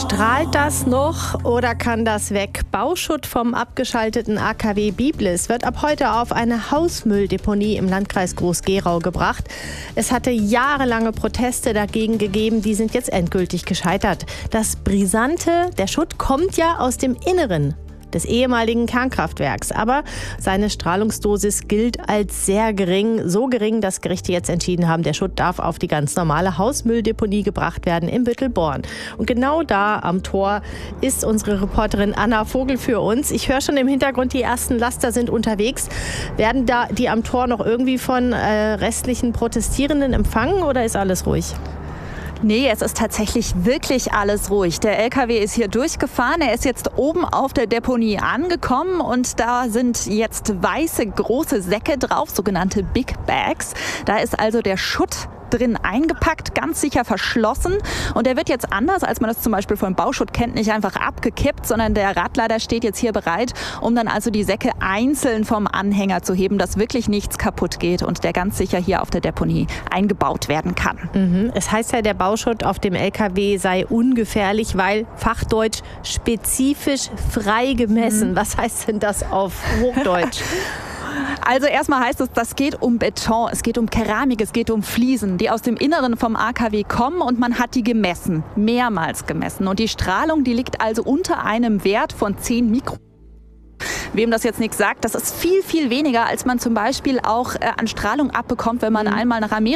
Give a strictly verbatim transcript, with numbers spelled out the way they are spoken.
Strahlt das noch oder kann das weg? Bauschutt vom abgeschalteten A K W Biblis wird ab heute auf eine Hausmülldeponie im Landkreis Groß-Gerau gebracht. Es hatte jahrelange Proteste dagegen gegeben, die sind jetzt endgültig gescheitert. Das Brisante, der Schutt kommt ja aus dem Inneren des ehemaligen Kernkraftwerks. Aber seine Strahlungsdosis gilt als sehr gering. So gering, dass Gerichte jetzt entschieden haben, der Schutt darf auf die ganz normale Hausmülldeponie gebracht werden im Büttelborn. Und genau da am Tor ist unsere Reporterin Anna Vogel für uns. Ich höre schon im Hintergrund, die ersten Laster sind unterwegs. Werden da die am Tor noch irgendwie von äh, restlichen Protestierenden empfangen oder ist alles ruhig? Nee, es ist tatsächlich wirklich alles ruhig. Der L K W ist hier durchgefahren. Er ist jetzt oben auf der Deponie angekommen und da sind jetzt weiße große Säcke drauf, sogenannte Big Bags. Da ist also der Schutt drin eingepackt, ganz sicher verschlossen. Und der wird jetzt anders, als man das zum Beispiel vom Bauschutt kennt, nicht einfach abgekippt, sondern der Radlader steht jetzt hier bereit, um dann also die Säcke einzeln vom Anhänger zu heben, dass wirklich nichts kaputt geht und der ganz sicher hier auf der Deponie eingebaut werden kann. Mhm. Es heißt ja, der Bauschutt auf dem L K W sei ungefährlich, weil Fachdeutsch spezifisch frei gemessen. Mhm. Was heißt denn das auf Hochdeutsch? Also erstmal heißt es, das geht um Beton, es geht um Keramik, es geht um Fliesen, die aus dem Inneren vom A K W kommen und man hat die gemessen, mehrmals gemessen. Und die Strahlung, die liegt also unter einem Wert von zehn Mikrogramm. Wem das jetzt nichts sagt, das ist viel, viel weniger, als man zum Beispiel auch äh, an Strahlung abbekommt, wenn man mhm. einmal nach Amerika